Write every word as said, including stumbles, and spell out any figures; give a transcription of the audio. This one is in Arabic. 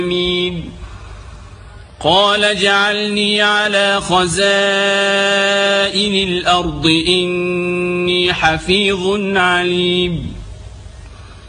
قال اجعلني على خزائن الأرض إني حفيظ عليم